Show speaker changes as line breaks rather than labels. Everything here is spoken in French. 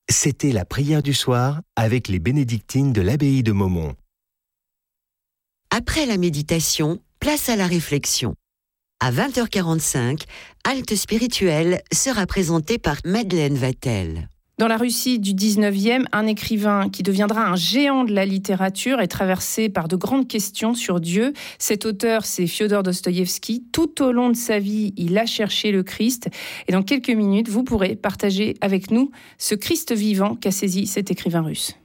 C'était la prière du soir avec les bénédictines de l'abbaye de Maumont.
Après la méditation, place à la réflexion. À 20h45, Halte spirituelle sera présentée par Madeleine Vatel.
Dans la Russie du 19e, un écrivain qui deviendra un géant de la littérature est traversé par de grandes questions sur Dieu. Cet auteur, c'est Fiodor Dostoïevski. Tout au long de sa vie, il a cherché le Christ. Et dans quelques minutes, vous pourrez partager avec nous ce Christ vivant qu'a saisi cet écrivain russe.